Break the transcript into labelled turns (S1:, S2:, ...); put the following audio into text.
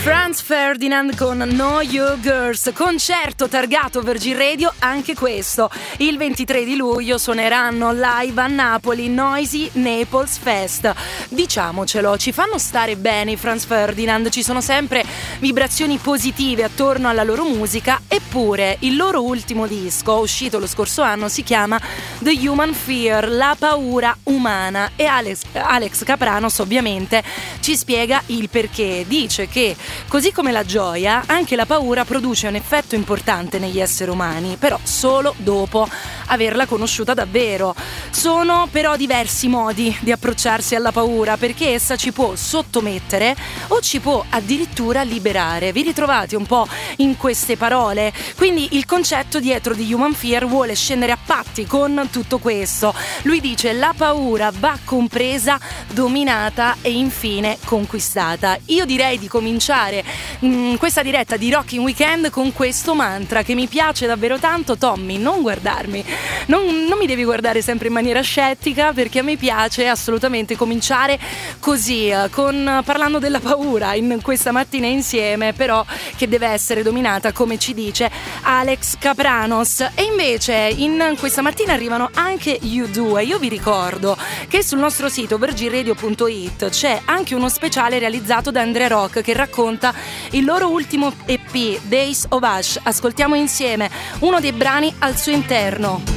S1: Franz Ferdinand con Know You Girls, concerto targato Virgin Radio, anche questo. Il 23 di luglio suoneranno live a Napoli, Noisy Naples Fest. Diciamocelo, ci fanno stare bene i Franz Ferdinand, ci sono sempre vibrazioni positive attorno alla loro musica, eppure il loro ultimo disco, uscito lo scorso anno, si chiama The Human Fear, la paura umana, e Alex Kapranos ovviamente ci spiega il perché. Dice che così come la gioia, anche la paura produce un effetto importante negli esseri umani, però solo dopo averla conosciuta davvero. Sono però diversi modi di approcciarsi alla paura, perché essa ci può sottomettere o ci può addirittura liberare. Vi ritrovate un po' in queste parole? Quindi il concetto dietro di Human Fear vuole scendere a patti con tutto questo. Lui dice: la paura va compresa, dominata e infine conquistata. Io direi di cominciare questa diretta di Rockin' Weekend con questo mantra che mi piace davvero tanto. Tommy, non guardarmi, non mi devi guardare sempre in maniera scettica, perché a me piace assolutamente cominciare così, parlando della paura in questa mattina insieme, però che deve essere dominata, come ci dice Alex Kapranos. E invece in questa mattina arrivano anche U2. Io vi ricordo che sul nostro sito virginradio.it c'è anche uno speciale realizzato da Andrea Rock che racconta il loro ultimo EP, Days of Ash. Ascoltiamo insieme uno dei brani al suo interno.